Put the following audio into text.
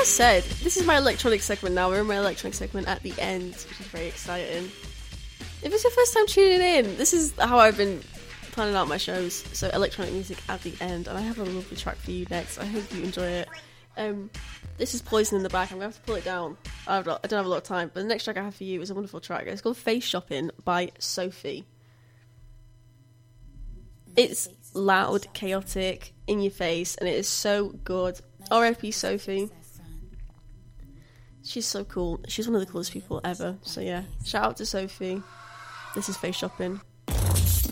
said, this is my electronic segment now. We're in my electronic segment at the end, which is very exciting. If it's your first time tuning in, this is how I've been planning out my shows. So electronic music at the end, and I have a lovely track for you next. I hope you enjoy it. This is Poison in the back. I'm going to have to pull it down. I don't have a lot of time, but the next track I have for you is a wonderful track. It's called Face Shopping by Sophie. It's loud, chaotic, in your face, and it is so good. R.I.P. Sophie. She's so cool. She's one of the coolest people ever. So yeah, shout out to Sophie. This is Face Shopping.